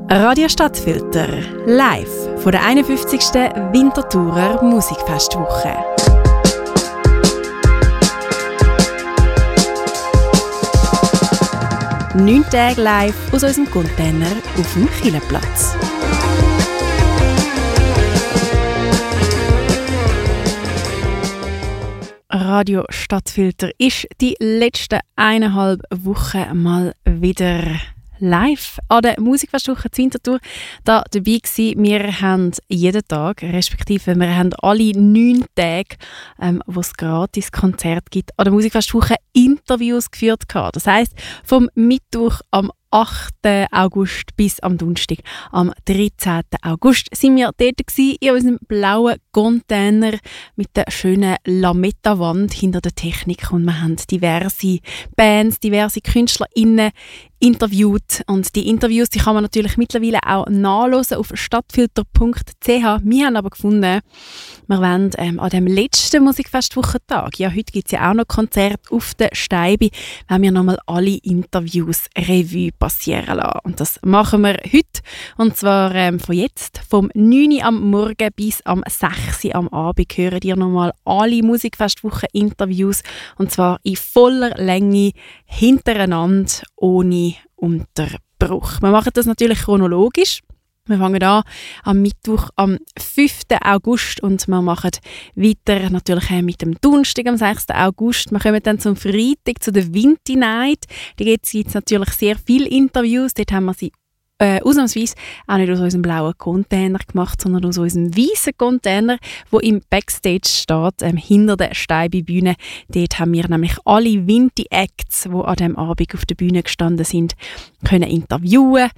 Radio Stadtfilter, live von der 51. Winterthurer Musikfestwoche. 9 Tage live aus unserem Container auf dem Kielerplatz. Radio Stadtfilter ist die letzten 1,5 Wochen mal wieder live an der Musikfestwoche zu Winterthur da dabei gewesen. Wir haben jeden Tag, respektive wir haben alle 9 Tage, wo es gratis Konzert gibt, an der Musikfestwoche Interviews geführt. Das heisst, vom Mittwoch am 8. August bis am Donnerstag, am 13. August, sind wir dort gewesen, in unserem blauen Container mit der schönen Lametta-Wand hinter der Technik. Und wir haben diverse Bands, diverse KünstlerInnen interviewt. Und die Interviews, die kann man natürlich mittlerweile auch nachhören auf stadtfilter.ch. Wir haben aber gefunden, wir wollen an dem letzten Musikfestwochentag, ja, heute gibt es ja auch noch Konzerte auf der Steibi, wollen wir nochmal alle Interviews Revue passieren lassen. Und das machen wir heute. Und zwar von jetzt, vom 9 Uhr am Morgen bis am 6 Uhr am Abend, hören ihr nochmal alle Musikfestwochen-Interviews. Und zwar in voller Länge, hintereinander, ohne Unterbruch. Wir machen das natürlich chronologisch. Wir fangen an am Mittwoch, am 5. August und wir machen weiter natürlich mit dem Donnerstag am 6. August. Wir kommen dann zum Freitag, zu der Winty Night. Da gibt es natürlich sehr viele Interviews. Dort haben wir sie ausnahmsweise auch nicht aus unserem blauen Container gemacht, sondern aus unserem weißen Container, wo im Backstage steht, hinter der Steibi-Bühne. Dort haben wir nämlich alle Winty-Acts, die an diesem Abend auf der Bühne gestanden sind, können interviewen.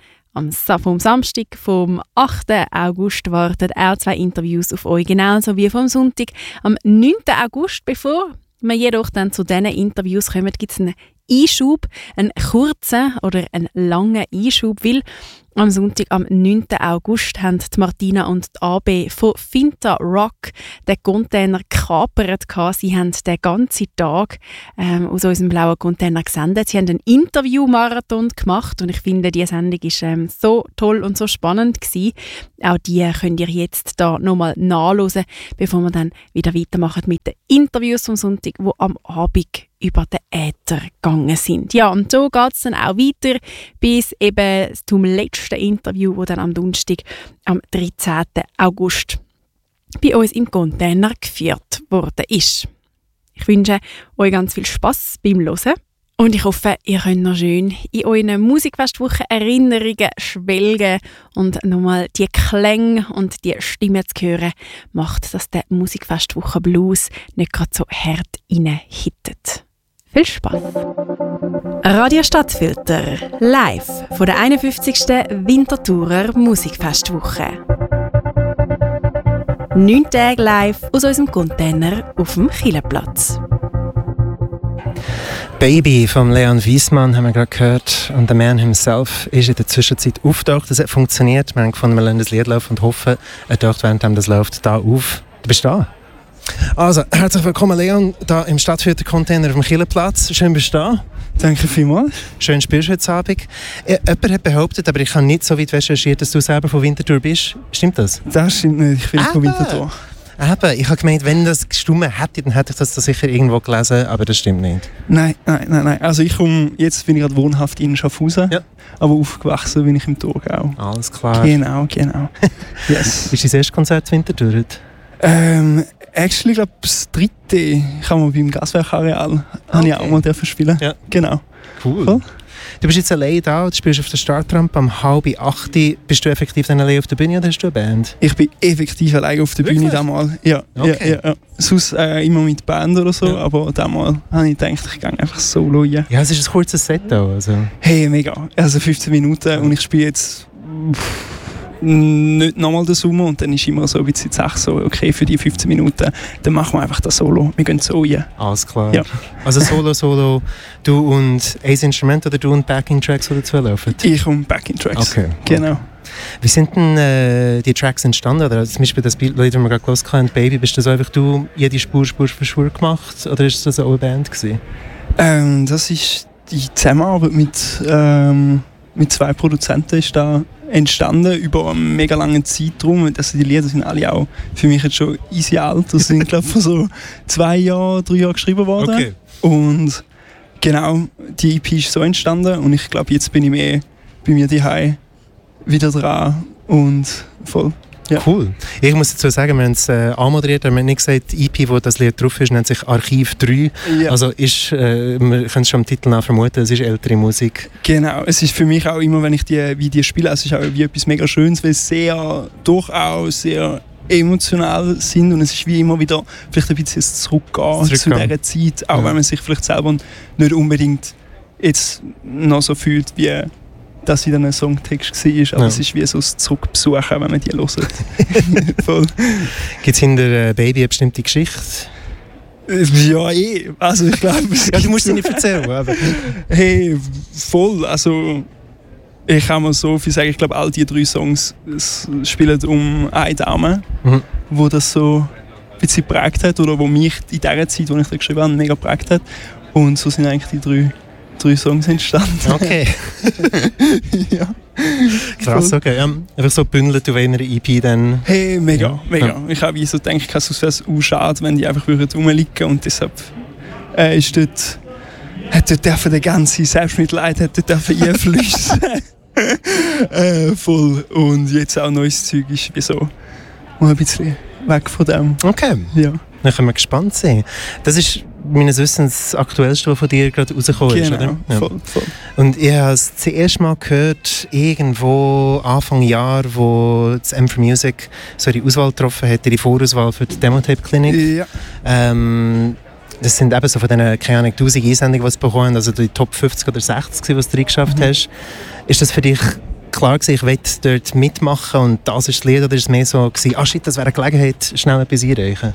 Vom Samstag, vom 8. August, warten auch 2 Interviews auf euch, genauso wie vom Sonntag, am 9. August. Bevor wir jedoch dann zu diesen Interviews kommen, gibt es einen Einschub, einen kurzen oder einen langen Einschub, weil am Sonntag, am 9. August, haben die Martina und die AB von Finta Rock den Container gekapert. Sie haben den ganzen Tag aus unserem blauen Container gesendet. Sie haben einen Interview-Marathon gemacht und ich finde, diese Sendung war so toll und so spannend gewesen. Auch die könnt ihr jetzt da nochmal nachhören, bevor wir dann wieder weitermachen mit den Interviews vom Sonntag, die am Abend über den Äther gegangen sind. Ja, und so geht es dann auch weiter bis eben zum letzten Interview, das dann am Donnerstag, am 13. August bei uns im Container geführt worden ist. Ich wünsche euch ganz viel Spass beim Hören und ich hoffe, ihr könnt noch schön in euren Musikfestwochen Erinnerungen schwelgen und nochmal die Klänge und die Stimme zu hören, macht, dass der Musikfestwochen Blues nicht gerade so hart reinhittet. Viel Spaß! Radio Stadtfilter, live von der 51. Winterthurer Musikfestwoche. 9 Tage live aus unserem Container auf dem Kielerplatz. Baby von Leon Wiesmann haben wir gerade gehört und der Man himself ist in der Zwischenzeit aufgetaucht. Das hat funktioniert. Wir haben gefunden, wir lassen das Lied laufen und hoffen, er taucht während das läuft da auf. Du bist da? Also, herzlich willkommen Leon, hier im Stadtfilter-Container auf dem Kielerplatz. Schön bist du da. Danke vielmals. Schön spielst du heute Abend. Jemand hat behauptet, aber ich habe nicht so weit recherchiert, dass du selber von Winterthur bist. Stimmt das? Das stimmt nicht, ich bin von Winterthur. Eben, ich habe gemeint, wenn das gestimmt hätte, dann hätte ich das sicher irgendwo gelesen, aber das stimmt nicht. Nein. Also jetzt bin ich gerade wohnhaft in Schaffhausen, ja. Aber aufgewachsen bin ich im Thurgau. Alles klar. Genau. Yes. Ist dein erstes Konzert zu Winterthur heute? Actually, ich glaube, das 3. kann man beim Gaswerkareal habe ich auch mal spielen. Ja. Genau. Cool. Du bist jetzt allein da, du spielst auf der Startrampe am 7:30. Bist du effektiv dann allein auf der Bühne oder hast du eine Band? Ich bin effektiv allein auf der Bühne damals. Ja, okay. ja. Sonst immer mit Band oder so, aber damals habe ich gedacht, ich gehe einfach solo rein. Ja, es ist ein kurzes Set auch. Also. Hey, mega. Also 15 Minuten und ich spiele jetzt nicht nochmal den Sommer und dann ist immer so ein bisschen die Sache so, okay, für die 15 Minuten, dann machen wir einfach das Solo. Wir gehen so rein. Alles klar. Ja. Also Solo, du und ein Instrument oder du und Backing-Tracks oder zwei laufen? Ich und Backing-Tracks. Okay. Genau. Wie sind denn die Tracks entstanden? Oder zum Beispiel das Bild, das wir gerade gehört haben, Baby, bist das einfach du jede Spur für Spur gemacht oder ist das auch eine Band gewesen? Das ist die Zusammenarbeit mit mit 2 Produzenten ist da entstanden über einen mega langen Zeitraum. Also die Lieder sind alle auch für mich jetzt schon easy alt. Das sind, glaube ich, vor so 2 Jahren, 3 Jahren geschrieben worden. Okay. Und genau, die EP ist so entstanden und ich glaube, jetzt bin ich mehr bei mir daheim wieder dran und voll. Ja. Cool. Ich muss dazu sagen, wir haben es anmoderiert, wir haben nicht gesagt, die EP, wo das Lied drauf ist, nennt sich Archiv 3. Ja. Also wir können es schon am Titel nach vermuten, es ist ältere Musik. Genau, es ist für mich auch immer, wenn ich die spiele, es ist auch wie etwas mega Schönes, weil es durchaus sehr emotional sind und es ist wie immer wieder vielleicht ein bisschen zurückgehen zu dieser Zeit, auch wenn man sich vielleicht selber nicht unbedingt jetzt noch so fühlt, wie das in einem Songtext war, aber es ist wie so ein Zurückbesuchen, wenn man die hört. Voll. Gibt es hinter Baby eine bestimmte Geschichte? Ja, also ich glaube... Ja, du musst sie nicht erzählen, aber... Hey, voll, also... Ich kann mal so viel sagen, ich glaube, all die 3 Songs spielen um eine Dame, wo das so ein bisschen geprägt hat oder wo mich in der Zeit, wo ich das geschrieben habe, mega geprägt hat. Und so sind eigentlich die 3 Songs entstanden. Okay. Ja. Krass, okay. Ja, einfach so bündelt auf einer EP dann... Hey, mega. Ich habe so gedacht, es wäre so schade, wenn die einfach rumliegen und deshalb ist dort... Hat dort der ganze Selbstmitleid einfließen. Voll. Und jetzt auch neues Zeug ist wie so mal ein bisschen weg von dem. Okay. Ja. Dann können wir gespannt sein. Das ist meines Wissens das Aktuellste, was von dir gerade rausgekommen ist, oder? Ja. Voll. Und ich habe es das erste Mal gehört, irgendwo Anfang Jahr, wo das M4 Music so die Auswahl getroffen hat, die Vorauswahl für die Demo-Tape-Klinik. Ja. Das sind eben so von diesen, keine Ahnung, 1000 Einsendungen, die sie bekommen haben, also die Top 50 oder 60, die du reingeschafft hast. Ist das für dich klar gewesen, ich will dort mitmachen und das ist das Lied, oder ist es mehr so gewesen, shit, das wäre eine Gelegenheit, schnell etwas einreichen?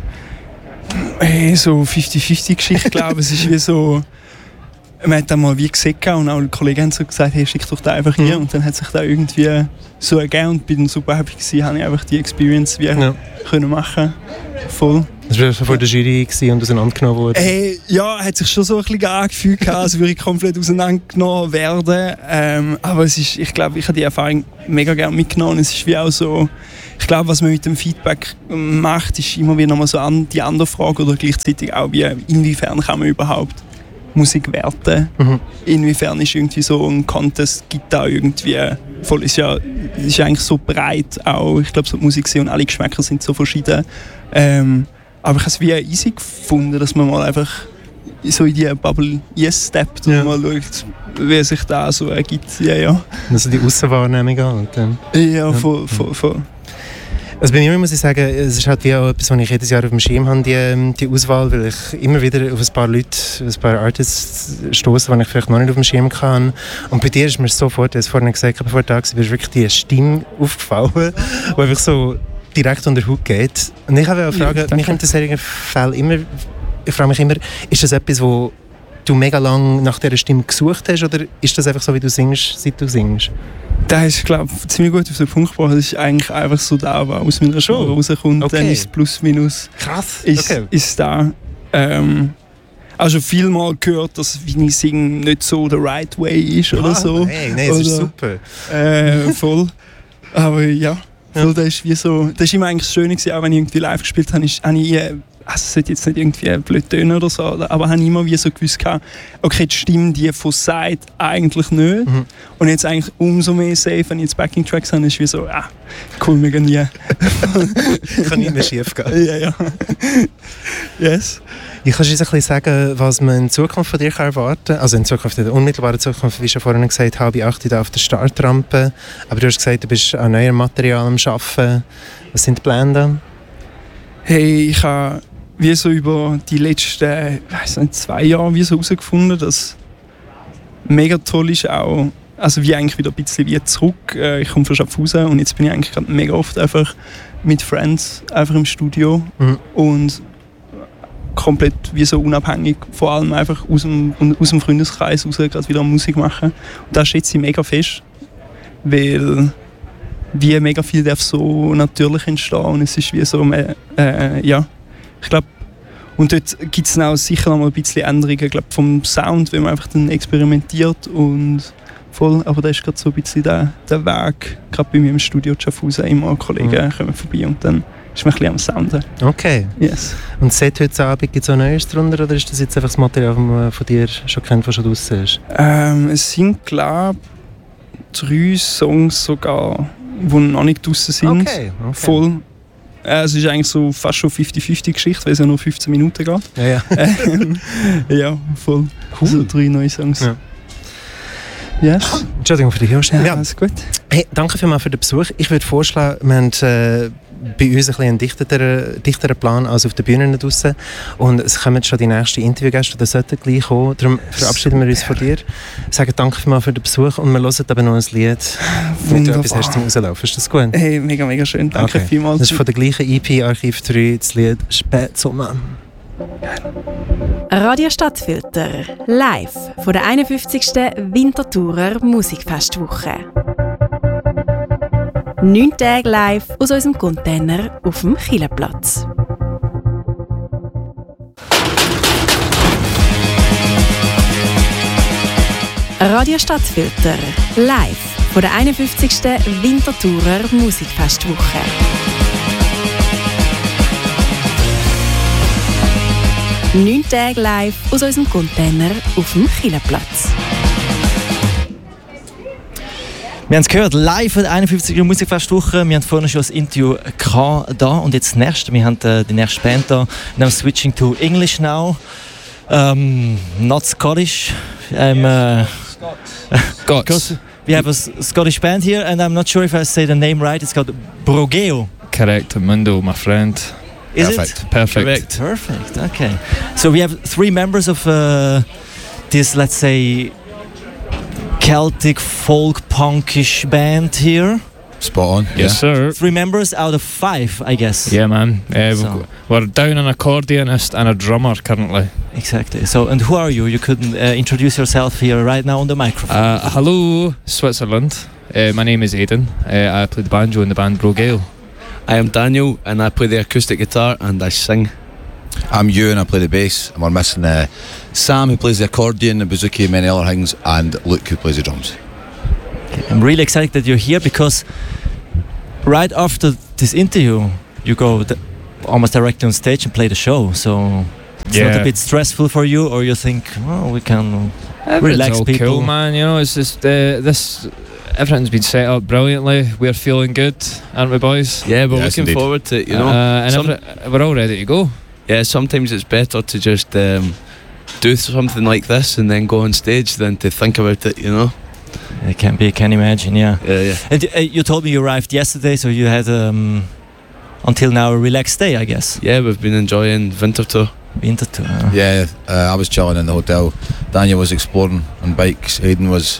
Hey, so 50-50-Geschichte, glaube ich. Es ist wie so... Man hat dann mal wie gesehen und auch die Kollegen haben so gesagt, hey, schick doch da einfach hier. Und dann hat sich da irgendwie so ergeben und bin super happy gewesen, habe ich einfach die Experience können machen. Voll. Das war vor der Jury und auseinandergenommen worden? Hey, ja, hat sich schon so ein bisschen angefühlt, als würde ich komplett auseinandergenommen werden. Aber es ist, ich glaube, ich habe die Erfahrung mega gerne mitgenommen. Es ist wie auch so, ich glaube, was man mit dem Feedback macht, ist immer wieder nochmal so die andere Frage oder gleichzeitig auch, wie, inwiefern kann man überhaupt Musik werten. Inwiefern ist irgendwie so ein Contest, gibt da irgendwie voll, ist eigentlich so breit auch, ich glaube so die Musik und alle Geschmäcker sind so verschieden. Aber ich habe es wie easy gefunden, dass man mal einfach so in die Bubble steppt und mal schaut, wie sich da so ergibt. Ja. Also die Aussenwahrnehmung halt. Ja, voll. Also bei mir muss ich sagen, es ist halt wie auch etwas, was ich jedes Jahr auf dem Schirm habe, die Auswahl, weil ich immer wieder auf ein paar Leute, auf ein paar Artists stoße, die ich vielleicht noch nicht auf dem Schirm kann. Und bei dir ist mir sofort, du hast vorhin gesagt, bevor du da warst, ist wirklich die Stimme aufgefallen, die einfach so direkt unter den Hut geht. Und ich habe eine Frage, mich in solchen Fällen immer, ich frage mich immer, ist das etwas, wo du mega lange nach dieser Stimme gesucht hast, oder ist das einfach so, wie du singst, seit du singst? Das ist, glaube ich, ziemlich gut auf den Punkt gebracht. Das ist eigentlich einfach so da, was aus meiner Show rauskommt. Okay. Dann ist es plus minus. Krass. Ist da. Also viel mal gehört, dass wie ich singe nicht so der right way ist oder so. Nein, das ist super. Voll. Aber ja. Voll, das ist wie so. Das ist immer eigentlich das Schöne gewesen, auch wenn ich irgendwie live gespielt habe, habe ich es sollte jetzt nicht irgendwie blöd tönen oder so, aber habe ich immer wie so gewusst, okay, die Stimme, die von Side eigentlich nicht. Und jetzt eigentlich umso mehr safe, wenn ich jetzt Backing-Tracks habe, ist wie so, cool, mega nie. Kann nicht mehr schief gehen. Ja. Yes. Ich kann uns ein bisschen sagen, was man in Zukunft von dir erwarten kann. Also in Zukunft, in der unmittelbaren Zukunft, wie schon vorhin gesagt habe, ich achte da auf der Startrampe. Aber du hast gesagt, du bist an neuem Material am Arbeiten. Was sind die Pläne da? Hey, ich habe wie so über die letzten 2 Jahre wie so herausgefunden, dass mega toll ist auch, also wie eigentlich wieder ein bisschen wie zurück. Ich komme von Schaffhausen und jetzt bin ich eigentlich gerade mega oft einfach mit Friends einfach im Studio und komplett wie so unabhängig, vor allem einfach aus dem Freundeskreis raus gerade wieder Musik machen. Und das schätze ich mega fest, weil wie mega viel darf so natürlich entstehen und es ist wie so, ich glaube, und dort gibt es auch sicher noch mal ein bisschen Änderungen, glaube vom Sound, wenn man einfach dann experimentiert und voll. Aber das ist gerade so ein bisschen der Weg. Gerade bei mir im Studio Schaffhausen immer Kollegen kommen vorbei und dann ist man ein bisschen am Sounden. Okay. Yes. Und seit heute Abend gibt es auch Neues drunter, oder ist das jetzt einfach das Material, das man von dir schon kennt, was schon draussen ist? Es sind, glaube ich, 3 Songs sogar, die noch nicht draussen sind. Okay. Voll. Es ist eigentlich so fast schon 50-50 Geschichte, weil es ja nur 15 Minuten geht. Ja. Ja, voll. Cool. So 3 neue Songs. Ja. Yes. Entschuldigung für die Hörstelle. Ja, alles gut. Hey, danke vielmals für den Besuch. Ich würde vorschlagen, wir haben bei uns ein bisschen einen dichteren Plan als auf der Bühne draussen. Und es kommen schon die nächsten Interviewgäste, die sollten gleich kommen. Darum verabschieden wir uns von dir. Sagen danke vielmals für den Besuch und wir hören aber noch ein Lied, wenn du etwas hast zum Rauslaufen. Ist das gut? Hey, mega, mega schön. Danke vielmals. Das ist von der gleichen EP Archiv 3, das Lied «Spätsommer». Radio Stadtfilter, live von der 51. Winterthurer Musikfestwoche. 9 Tage live aus unserem Container auf dem Chilleplatz. Radio Stadtfilter, live von der 51. Winterthurer Musikfestwoche. «9 Tage live aus unserem Container auf dem Chilleplatz». Wir haben es gehört, live von der 51. Musikfestwoche. Wir haben vorhin schon das Interview da und jetzt das nächste. Wir haben die nächste Band da. Now switching to English now. Not Scottish. Because we have a Scottish band here and I'm not sure if I say the name right. It's called Brogeo. Correct, Mundo, my friend. Is Perfect. it? Perfect. Perfect, okay. So we have 3 members of this, let's say, Celtic folk punkish band here. Spot on. Yes, sir. 3 members out of 5, I guess. Yeah, man. So- We're down an accordionist and a drummer currently. Exactly. So, and who are you? You couldn't introduce yourself here right now on the microphone. Hello, Switzerland. My name is Aidan. I play the banjo in the band Brogale. I am Daniel and I play the acoustic guitar and I sing. I'm Ewan, I play the bass, and we're missing Sam, who plays the accordion, the bouzouki, and many other things, and Luke, who plays the drums. I'm really excited that you're here because right after this interview, you go almost directly on stage and play the show. So it's not a bit stressful for you, or you think, well, we can relax It's all people. cool, man. You know, it's just this. Everything's been set up brilliantly. We're feeling good, aren't we, boys? Yeah, we're Yes, looking indeed. forward to it, you know. And we're all ready to go. Yeah, sometimes it's better to just do something like this and then go on stage than to think about it, you know. It can be, I can imagine, yeah. Yeah. And you told me you arrived yesterday, so you had until now a relaxed day, I guess. Yeah, we've been enjoying Winterthur. Winterthur. Yeah, I was chilling in the hotel. Daniel was exploring on bikes. Aidan was...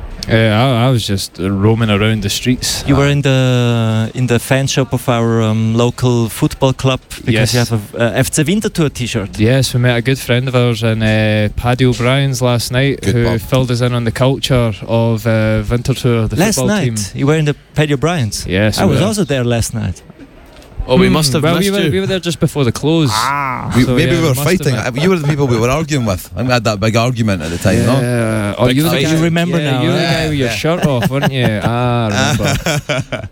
I was just roaming around the streets. You were in the fan shop of our local football club because Yes. you have a FC Winterthur t-shirt. Yes, we met a good friend of ours in Paddy O'Brien's last night, Good who pub. filled us in on the culture of Winterthur, the Last football night, team. you were in the Paddy O'Brien's. Yes, I we was were. also there last night. Oh, we must have well, missed we you. were there just before the close. maybe So, we yeah, were must have fighting. been. You were the people we were arguing with. I think we had that big argument at the time, no? Oh, Big you were the fight. guy. You remember yeah, now, You were the right? guy with your shirt off, weren't you? I remember.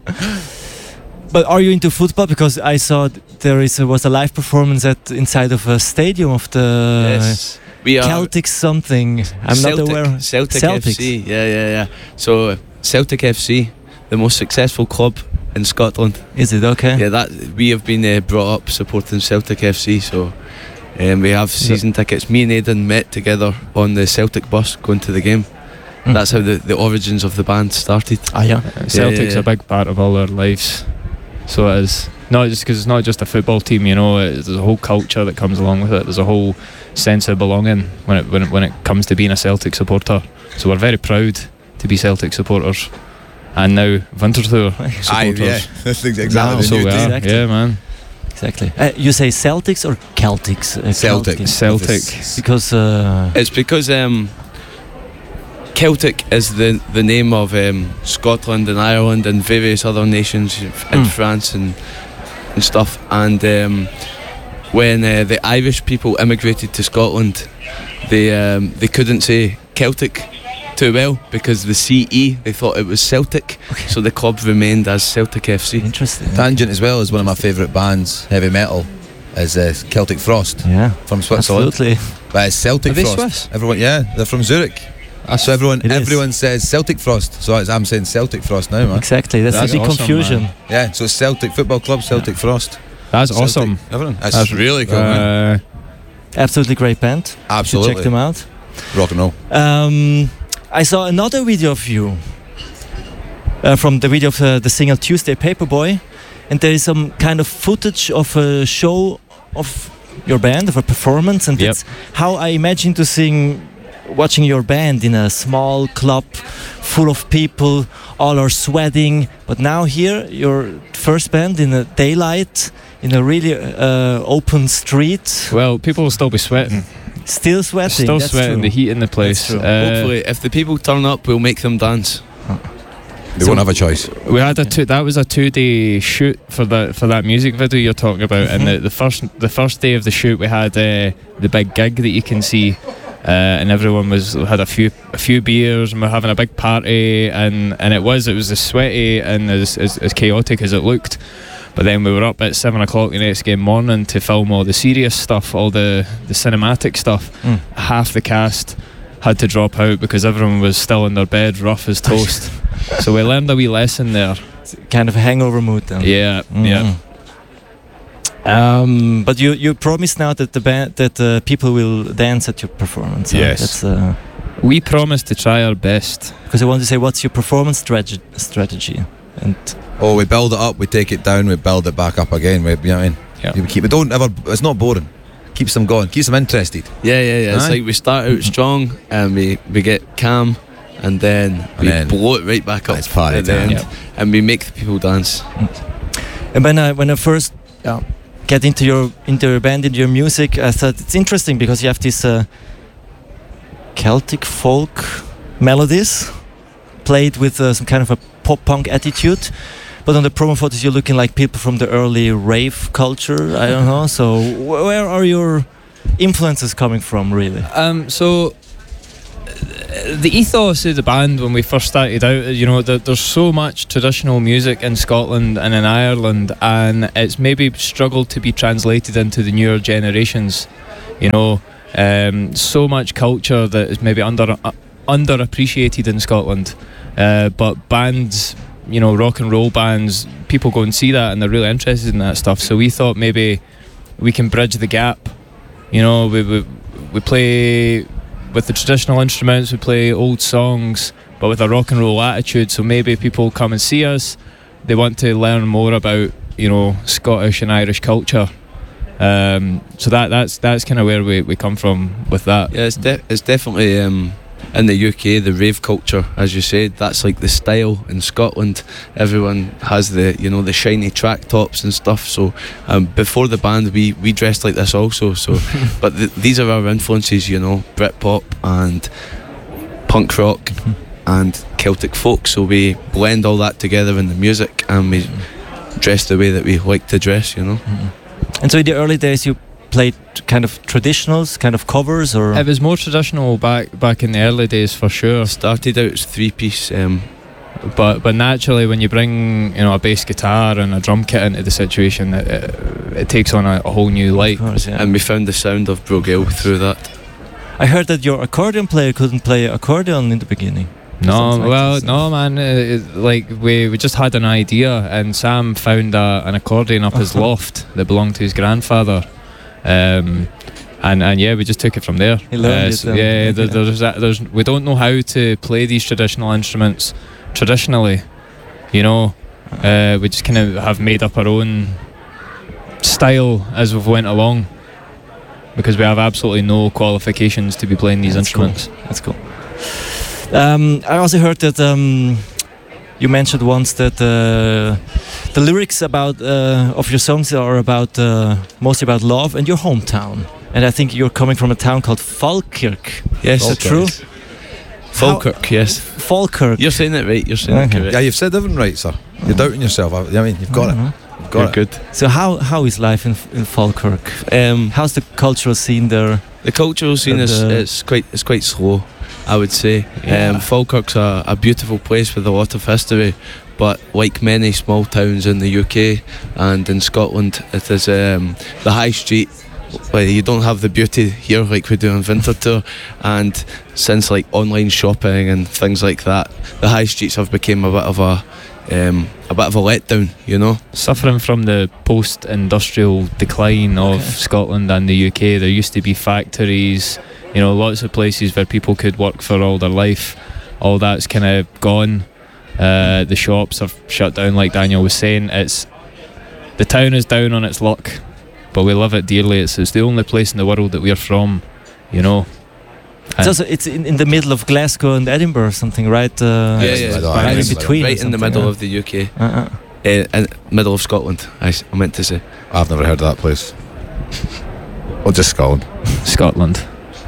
But are you into football? Because I saw there was a live performance inside of a stadium of the Yes. We are Celtic something. I'm Celtic, not aware. Celtic Celtics. FC. Yeah. So Celtic FC, the most successful club in Scotland. Is it okay? Yeah, that we have been brought up supporting Celtic FC. So we have season tickets. Me and Aidan met together on the Celtic bus going to the game. Mm. That's how the origins of the band started. Ah, yeah. Celtic's yeah. a big part of all our lives. So it is. Not just because it's not just a football team, you know. There's a whole culture that comes along with it. There's a whole sense of belonging when it comes to being a Celtic supporter. So we're very proud to be Celtic supporters, and now Winterthur supporters. Aye, yeah. That's exactly Now, the So new we team. are, Exactly. yeah, man. Exactly. You say Celtics or Celtics? Celtic. Celtic. Because It's because Celtic is the name of Scotland and Ireland and various other nations in France and stuff. And when the Irish people immigrated to Scotland, they couldn't say Celtic too well because the CE, they thought it was Celtic, so the club remained as Celtic FC. Interesting. Tangent as well is one of my favourite bands, heavy metal, is Celtic Frost Yeah, from Switzerland. absolutely. But it's Celtic Are they Frost. Swiss? Everyone, yeah, they're from Zurich. So It is. everyone says Celtic Frost. So I'm saying Celtic Frost now, man. Exactly, that's That's a big awesome, confusion. man. Yeah, so it's Celtic Football Club, Celtic Frost. That's Celtic, awesome. Everyone. That's That's really cool, man. Absolutely great band. You should Absolutely. check them out. Rock and roll. I saw another video of you from the video of the single Tuesday Paperboy, and there is some kind of footage of a show of your band, of a performance, and Yep. that's how I imagine watching your band in a small club full of people, all are sweating. But now here, your first band in a daylight, in a really open street, Well, people will still be sweating. still sweating. Still that's sweating, true. the heat in the place. That's true. Hopefully, if the people turn up, we'll make them dance. They won't have a choice. We had that was a 2-day shoot for that music video you're talking about, and the first day of the shoot we had the big gig that you can see, and everyone had a few beers and we're having a big party, and it was as sweaty and as chaotic as it looked. But then we were up at 7 o'clock the next morning to film all the serious stuff, all the cinematic stuff. Half the cast had to drop out because everyone was still in their bed, rough as toast. So we learned a wee lesson there. Kind of a hangover mood then. Yeah, yeah. But you promised now that the people will dance at your performance. huh? Yes. That's We promised to try our best. because I want to say, what's your performance strategy? And Oh, we build it up, we take it down, we build it back up again. You know what I mean? Yeah. We don't ever. It's not boring. Keeps them going. Keeps them interested. Yeah. It's Aye. like we start out strong and we get calm, and then we blow it right back up It's party at the time. end, Yeah. and we make the people dance. And when I first get into your band, into your music, I thought it's interesting because you have this Celtic folk melodies played with some kind of a pop punk attitude. But on the promo photos, you're looking like people from the early rave culture. I don't know. So where are your influences coming from, really? So the ethos of the band when we first started out, you know, there's so much traditional music in Scotland and in Ireland, and it's maybe struggled to be translated into the newer generations. You know, so much culture that is maybe underappreciated in Scotland, but bands, you know, rock and roll bands, people go and see that and they're really interested in that stuff. So we thought maybe we can bridge the gap. You know, we play with the traditional instruments, we play old songs, but with a rock and roll attitude. So maybe people come and see us, they want to learn more about, you know, Scottish and Irish culture. So that's kind of where we come from with that. Yeah, it's definitely in the UK, the rave culture, as you said, that's like the style. In Scotland, everyone has the shiny track tops and stuff. So before the band, we dressed like this also. So, but these are our influences, you know, Britpop and punk rock and Celtic folk. So we blend all that together in the music, and we dress the way that we like to dress, you know. And so in the early days, you played kind of traditionals, kind of covers, or It was more traditional back in the early days for sure. Started out as 3-piece. But naturally, when you bring, you know, a bass guitar and a drum kit into the situation, it takes on a whole new light. Of course, yeah. And we found the sound of Broghill through that. I heard that your accordion player couldn't play accordion in the beginning. No, Sounds like well, this, no, man. Like we just had an idea, and Sam found an accordion up his loft that belonged to his grandfather, and yeah, we just took it from there. He learned it So, then. yeah, there's we don't know how to play these traditional instruments traditionally, you know. We just kind of have made up our own style as we've went along, because we have absolutely no qualifications to be playing these instruments. Cool. That's cool. I also heard that you mentioned once that the lyrics about of your songs are about mostly about love and your hometown. And I think you're coming from a town called Falkirk. Yes, Is that true? Falkirk, yes. Falkirk. You're saying it right. You're saying it Okay. correct. Yeah, you've said everything right, sir. You're doubting yourself. I mean, you've got it. You've got You're it. good. So how is life in Falkirk? How's the cultural scene there? The cultural scene And, is quite slow. I would say. Falkirk's a beautiful place with a lot of history, but like many small towns in the UK and in Scotland, it is the high street. Well, you don't have the beauty here like we do in Winterthur, and since like online shopping and things like that, the high streets have become a bit of a letdown, you know. Suffering from the post-industrial decline of Scotland and the UK, there used to be factories, you know, lots of places where people could work for all their life. All that's kind of gone. The shops have shut down, like Daniel was saying. The town is down on its luck, but we love it dearly. It's the only place in the world that we're from, you know. It's in the middle of Glasgow and Edinburgh or something, right? Right in between. Right in the middle of the UK. And middle of Scotland, I meant to say. I've never heard of that place. Or just Scotland. Scotland.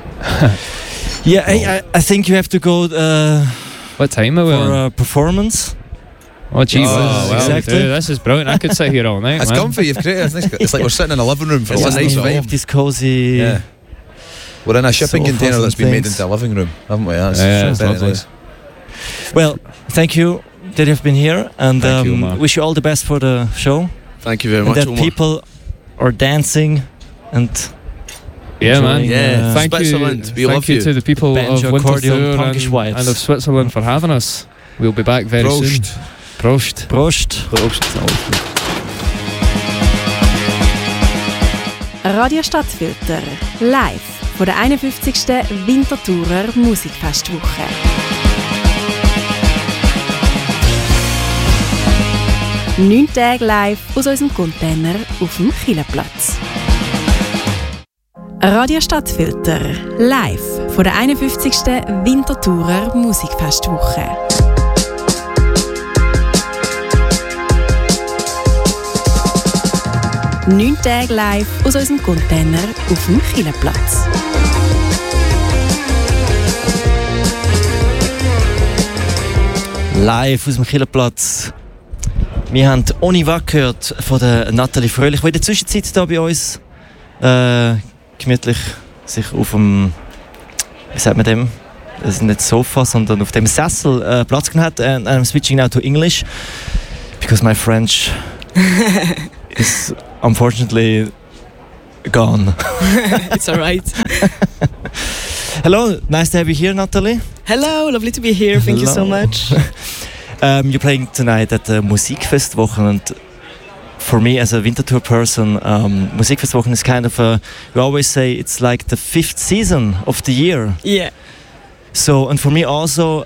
I think you have to go what time are we for on? a performance. Oh, Jesus. well, exactly. Dude, this is brilliant. I could sit here all night. It's man. comfy, you've created it. It's like we're sitting in a living room for It's a listening nice to it. vibe, this cozy. Yeah. We're in a shipping Sofas container that's and been made things. into a living room, haven't we? That's it's very lovely. nice. Well, thank you that you've been here, and Thank you, Omar. wish you all the best for the show. Thank you very And much, that Omar. people are dancing and Yeah, man. enjoying, Yeah, Thank Switzerland, we you. love Thank you you. to the people Banjo, of accordion, Winterthur punkish vibes. and of Switzerland for having us. We'll be back very soon. Prost. Prost. Radio Stadtfilter, live von der 51. Winterthurer Musikfestwoche. 9 Tage live aus unserem Container auf dem Kielerplatz. Radio Stadtfilter, live von der 51. Winterthurer Musikfestwoche. Neun Tage live aus unserem Container auf dem Kielerplatz. Live aus dem Kielerplatz. Wir haben Oniva gehört von der Nathalie Fröhlich, die in der Zwischenzeit hier bei uns gemütlich sich auf dem, wie sagt man dem? Das ist nicht Sofa, sondern auf dem Sessel Platz genommen hat. And I'm switching now to English because my French is unfortunately gone. It's alright. Hello, nice to have you here, Nathalie. Hello, lovely to be here. Thank you so much. You're playing tonight at the Musikfestwochen, and for me as a Winterthur person, Musikfestwochen is kind of we always say it's like the 5th season of the year. Yeah. So, and for me also,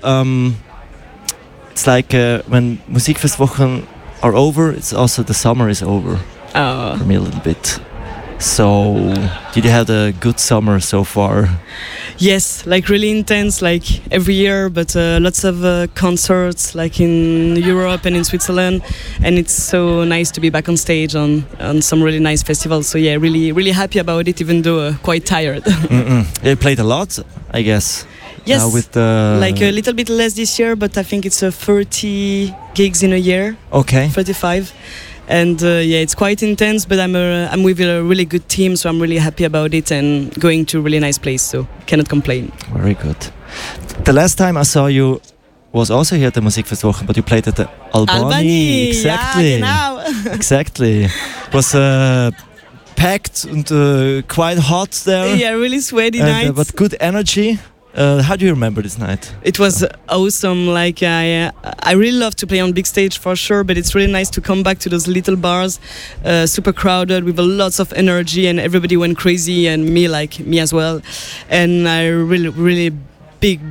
it's like when Musikfestwochen are over, it's also the summer is over for me a little bit. So, did you have a good summer so far? Yes, like really intense, like every year, but lots of concerts, like in Europe and in Switzerland, and it's so nice to be back on stage on some really nice festivals. So yeah, really, really happy about it, even though quite tired. You played a lot, I guess. Yes, with the like a little bit less this year, but I think it's 30 gigs in a year. Okay. 35. And yeah, it's quite intense, but I'm with a really good team, so I'm really happy about it and going to a really nice place, so cannot complain. Very good. The last time I saw you was also here at the Musikfestwochen, but you played at the Albany. Exactly. Ja, genau. Exactly. It was packed and quite hot there. Yeah, really sweaty night. But good energy. How do you remember this night? It was awesome. Like I really love to play on big stage for sure, but it's really nice to come back to those little bars, super crowded with lots of energy, and everybody went crazy, and me as well. And I really big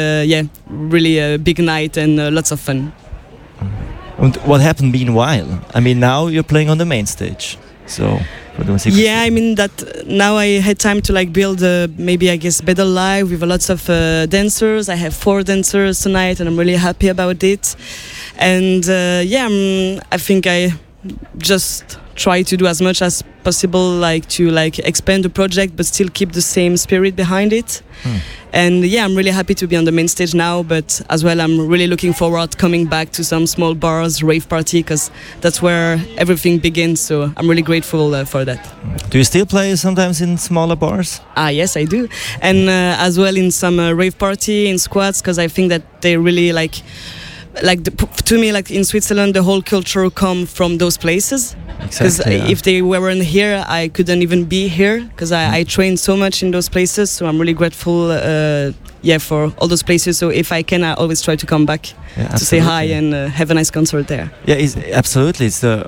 really big night and lots of fun. And what happened meanwhile? I mean, now you're playing on the main stage, so. Yeah, I mean that now I had time to like build maybe I guess better live with lots of dancers. I have 4 dancers tonight, and I'm really happy about it. And yeah, I think I just try to do as much as possible, like to like expand the project, but still keep the same spirit behind it. And yeah, I'm really happy to be on the main stage now, but as well, I'm really looking forward coming back to some small bars, rave party, because that's where everything begins. So I'm really grateful for that. Do you still play sometimes in smaller bars? Yes, I do, and as well in some rave party in squats, because I think that they really to me, like in Switzerland, the whole culture come from those places. Because if they weren't here, I couldn't even be here, because I trained so much in those places. So I'm really grateful, for all those places. So if I can, I always try to come back to say hi and have a nice concert there. Yeah, absolutely. It's the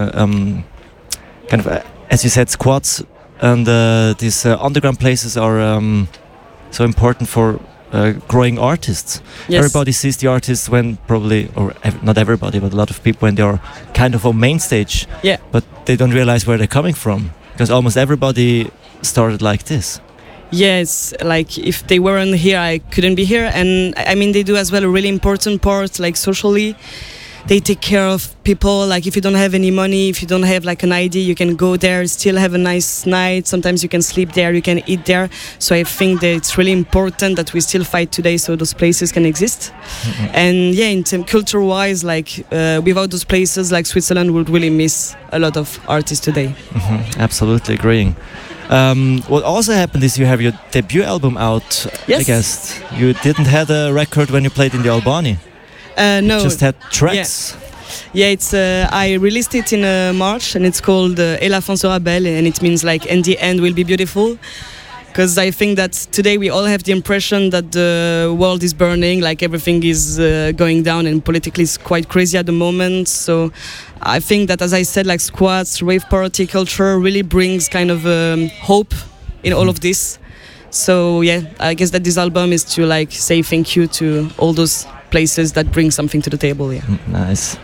kind of as you said, squats and these underground places are so important for growing artists. Yes. Everybody sees the artists when not everybody, but a lot of people when they are kind of on main stage. Yeah. But they don't realize where they're coming from, because almost everybody started like this. Yes, like if they weren't here, I couldn't be here. And I mean, they do as well a really important part, like socially. They take care of people. Like if you don't have any money, if you don't have like an ID, you can go there, still have a nice night. Sometimes you can sleep there, you can eat there. So I think that it's really important that we still fight today so those places can exist. And yeah, in terms culture-wise, like without those places, like Switzerland would really miss a lot of artists today. Absolutely agreeing. What also happened is you have your debut album out. Yes. I guess you didn't have a record when you played in the Albani. No. Just had tracks. Yeah, it's I released it in March, and it's called Et la fin sera belle, and it means like and the end will be beautiful. Because I think that today we all have the impression that the world is burning, like everything is going down, and politically it's quite crazy at the moment. So I think that, as I said, like squats, rave party culture really brings kind of hope in all of this. So yeah, I guess that this album is to like say thank you to all those places that bring something to the table. Yeah. Nice.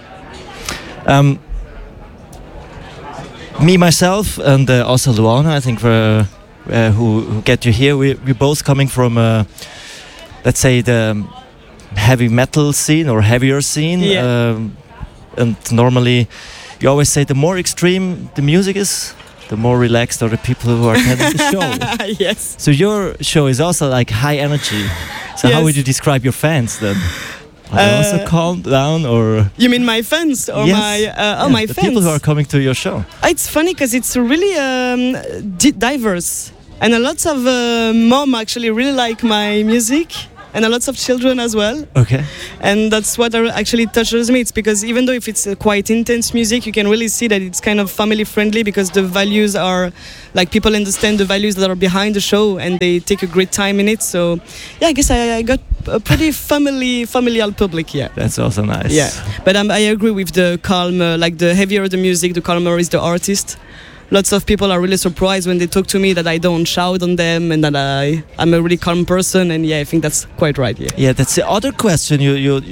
Me, myself, and also Luana, I think, who get you here, we're both coming from, let's say, the heavy metal scene or heavier scene. Yeah. And normally, you always say the more extreme the music is, the more relaxed are the people who are attending the show. Yes. So your show is also like high energy. So how would you describe your fans then? Are they also calm down, or? You mean my fans or my my the fans? people who are coming to your show. It's funny because it's really diverse, and a lot of mom actually really like my music, and a lot of children as well. Okay. And that's what actually touches me. It's because even though if it's quite intense music, you can really see that it's kind of family friendly, because the values are like people understand the values that are behind the show, and they take a great time in it. So yeah, I guess I got a pretty familial public. Yeah, that's also nice. Yeah, but I agree with the calm, like the heavier the music, the calmer is the artist. Lots of people are really surprised when they talk to me that I don't shout on them, and that I'm a really calm person. And yeah, I think that's quite right. Yeah. Yeah, that's the other question you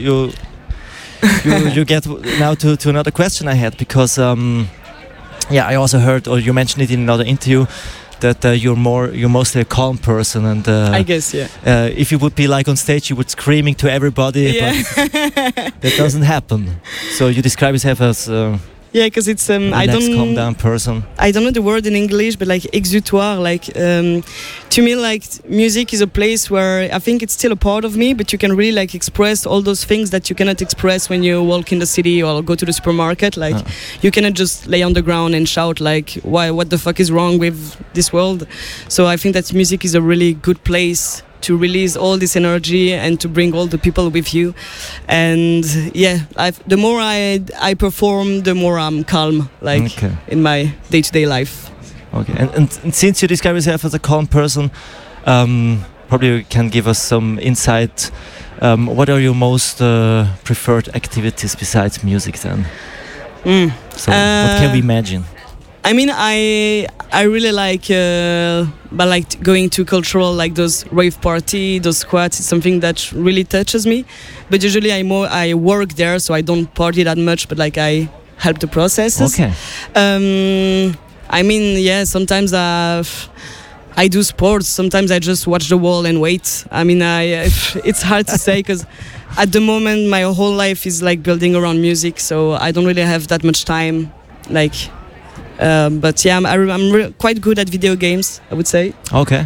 get now to another question I had, because I also heard, or you mentioned it in another interview, that you're mostly a calm person, and I guess if you would be like on stage, you would screaming to everybody, but that doesn't happen. So you describe yourself as yeah, because it's I don't calm down person. I don't know the word in English, but like exutoire, like to me, like music is a place where I think it's still a part of me, but you can really like express all those things that you cannot express when you walk in the city or go to the supermarket. Like you cannot just lay on the ground and shout like, what the fuck is wrong with this world? So I think that music is a really good place to release all this energy and to bring all the people with you. And yeah, the more I perform, the more I'm calm, like in my day-to-day life. Okay, and since you describe yourself as a calm person, probably you can give us some insight. What are your most preferred activities besides music then? So what can we imagine? I mean, I really like, but like going to cultural, like those rave party, those squats. It's something that really touches me. But usually I work there, so I don't party that much. But like I help the processes. Okay. I mean, yeah. Sometimes I do sports. Sometimes I just watch the wall and wait. I mean, it's hard to say because at the moment my whole life is like building around music, so I don't really have that much time, like. But yeah, I'm quite good at video games, I would say. Okay.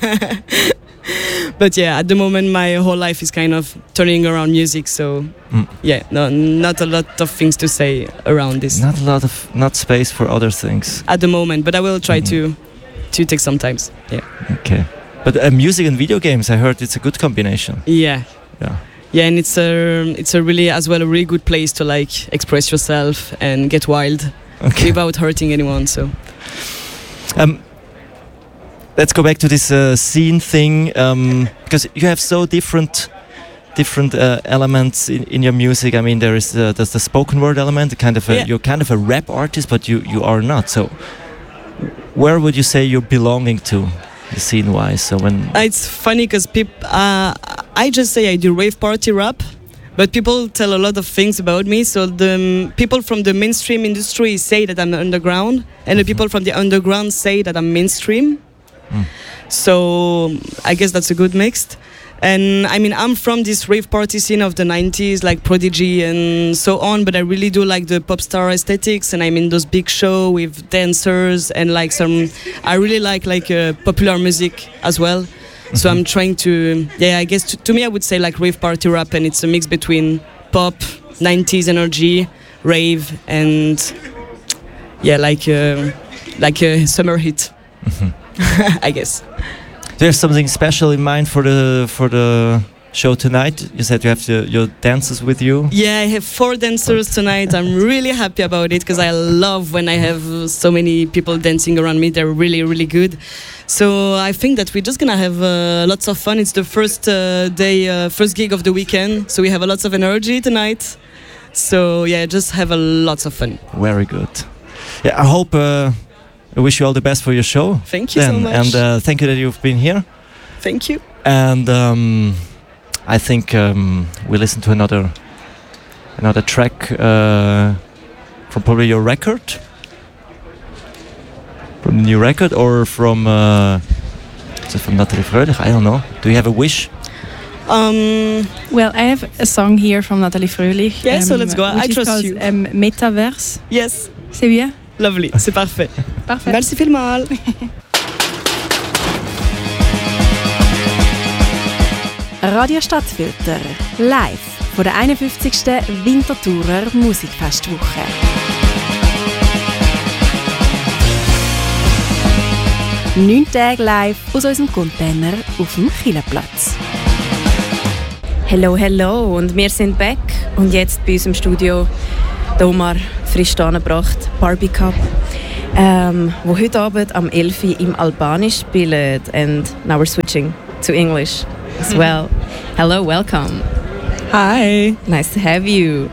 But yeah, at the moment my whole life is kind of turning around music, so yeah, no, not a lot of things to say around this. Not space for other things at the moment, but I will try to take some times. Yeah. Okay. But music and video games, I heard it's a good combination. Yeah, and it's a really good place to like express yourself and get wild without hurting anyone. So. Let's go back to this scene thing, because you have so different elements in your music. I mean, there's the spoken word element, you're kind of a rap artist, but you are not. So, where would you say you're belonging to, scene-wise? So when it's funny because I just say I do rave party rap, but people tell a lot of things about me. So the people from the mainstream industry say that I'm underground, and the people from the underground say that I'm mainstream. So I guess that's a good mix. And I mean, I'm from this rave party scene of the 90s, like Prodigy and so on, but I really do like the pop star aesthetics, and I'm in those big shows with dancers and like I really like popular music as well. So I'm trying to, I guess to me I would say like rave party rap, and it's a mix between pop, 90s energy, rave, and like a summer hit. I guess. Do you have something special in mind for the show tonight? You said you have your dancers with you. Yeah, I have 4 dancers tonight. I'm really happy about it because I love when I have so many people dancing around me. They're really, really good. So I think that we're just gonna have lots of fun. It's the first first gig of the weekend, so we have a lot of energy tonight. So yeah, just have lots of fun. Very good. Yeah, I hope. I wish you all the best for your show. Thank you so much. And thank you that you've been here. Thank you. And I think we listen to another track from probably your record, from the new record, or from Natalie Fröhlich. I don't know. Do you have a wish? Well, I have a song here from Natalie Fröhlich. Yeah, so let's go. I trust you. Metaverse. Yes. C'est bien? Lovely, c'est parfait. Parfait. Merci vielmals. Radio Stadtfilter, live von der 51. Winterthurer Musikfestwoche. Neun Tage live aus unserem Container auf dem Kielerplatz. Hello, hello, und wir sind back. Und jetzt bei uns im Studio der Omar frisch angebracht, Barbie Cup, wo heute Abend am 11 Uhr im Albanisch spielt. And now we're switching to English as well. Hello, welcome. Hi. Nice to have you.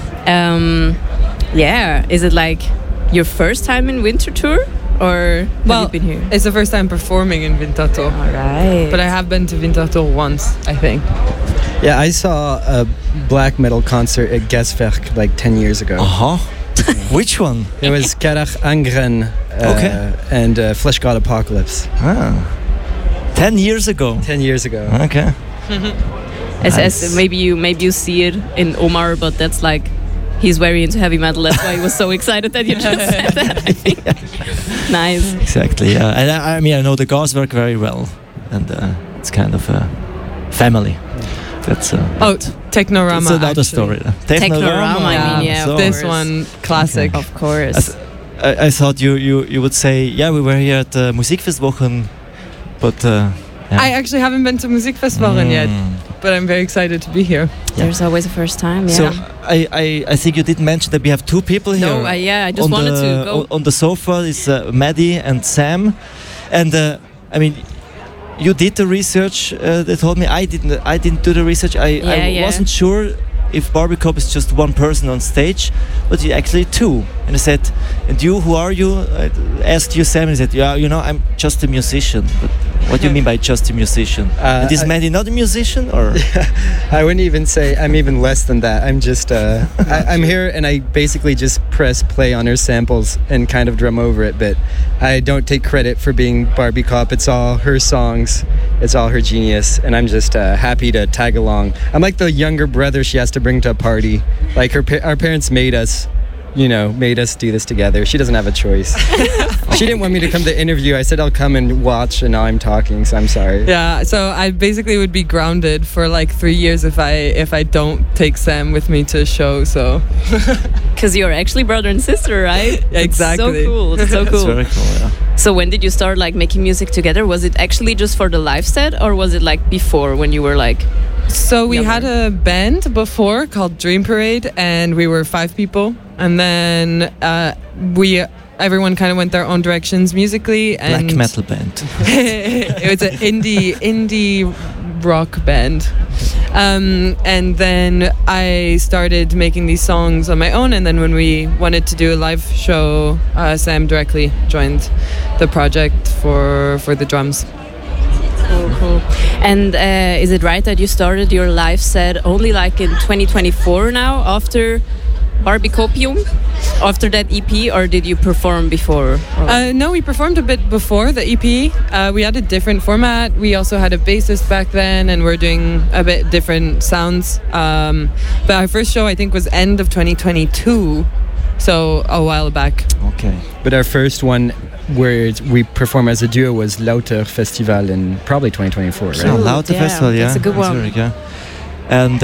Yeah, is it like your first time in Winterthur? Or have you been here? It's the first time performing in Winterthur. All right. But I have been to Winterthur once, I think. Yeah, I saw a black metal concert at Geswerk like 10 years ago. Which one? It was Kerach Angren and Flesh God Apocalypse. 10 years ago? 10 years ago. Okay. As maybe you see it in Omar, but that's like he's very into heavy metal. That's why he was so excited that you just said that. I think. Nice. Exactly. Yeah. And I mean, I know the Gaswerk very well, and it's kind of a family. That's Technorama. It's another story. Technorama. I mean, yeah. So this one, classic. Okay. Of course. I thought you would say, yeah, we were here at Musikfestwochen, but I actually haven't been to Musikfestwochen yet, but I'm very excited to be here. There's always a first time. Yeah. So I think you did mention that we have 2 people here. No, I just wanted to go on the sofa. Is Maddie and Sam, and I mean. You did the research. They told me I didn't do the research. I wasn't sure if Barbie Cup is just one person on stage, but you actually 2. And I said, "And you? Who are you?" I asked you, Sam. And he said, "Yeah, you know, I'm just a musician." But what do you mean by just a musician? And is Maddie not a musician, or? I wouldn't even say I'm even less than that. I'm just I'm here and I basically just press play on her samples and kind of drum over it. But I don't take credit for being Barbie Cop. It's all her songs. It's all her genius, and I'm just happy to tag along. I'm like the younger brother she has to bring to a party. Like our parents made us made us do this together. She doesn't have a choice. She didn't want me to come to the interview. I said I'll come and watch, and now I'm talking, so I'm sorry. Yeah, so I basically would be grounded for like 3 years if I don't take Sam with me to a show. So Because you're actually brother and sister, right? Exactly. It's so cool. It's so cool. It's very cool, yeah. So when did you start like making music together? Was it actually just for the live set, or was it like before when you were like? So we younger? had a band before called Dream Parade, and we were 5 people, and then everyone kind of went their own directions musically. And Black metal band. It was an indie rock band. And then I started making these songs on my own, and then when we wanted to do a live show, Sam directly joined the project for the drums. Cool. And is it right that you started your live set only like in 2024 now, after Barbie Copium? After that EP, or did you perform before? No, we performed a bit before the EP. We had a different format. We also had a bassist back then, and we're doing a bit different sounds. But our first show, I think, was end of 2022, so a while back. Okay. But our first one where we perform as a duo was Lauter Festival in probably 2024, right? So Lauter yeah, Festival, yeah. that's a good one. Very good. And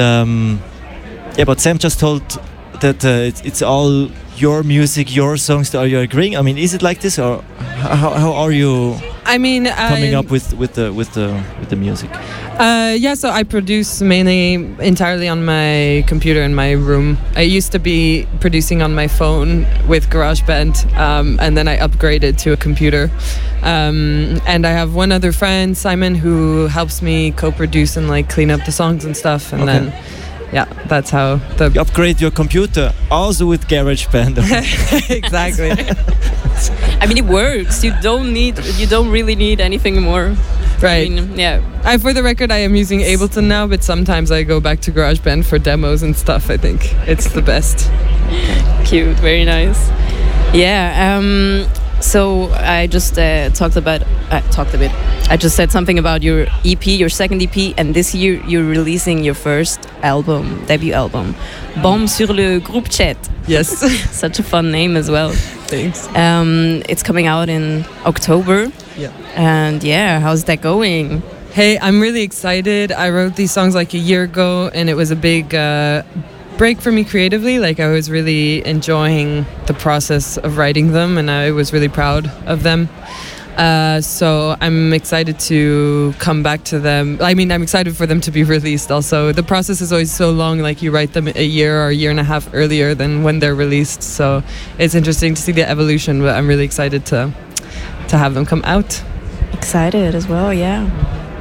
but Sam just told that it's all your music, your songs. Are you agreeing? I mean, is it like this, or how are you? I mean, coming up with the music. Yeah, so I produce mainly entirely on my computer in my room. I used to be producing on my phone with GarageBand, and then I upgraded to a computer. And I have one other friend, Simon, who helps me co-produce and like clean up the songs and stuff. And then, yeah, that's how you upgrade your computer also with GarageBand. Exactly. I mean, it works. You don't really need anything more. Right. I mean, yeah. For the record, I am using Ableton now, but sometimes I go back to GarageBand for demos and stuff. I think it's the best. Cute. Very nice. Yeah. So I just talked a bit. I just said something about your EP, your second EP, and this year you're releasing your first debut album, Bombe sur le groupe chat. Yes. Such a fun name as well. Thanks. It's coming out in October. Yeah. And yeah, how's that going? Hey, I'm really excited. I wrote these songs like a year ago, and it was a big break for me creatively. Like, I was really enjoying the process of writing them, and I was really proud of them. So I'm excited to come back to them. I mean, I'm excited for them to be released also. The process is always so long, like you write them a year or a year and a half earlier than when they're released. So it's interesting to see the evolution, but I'm really excited to have them come out. Excited as well, yeah.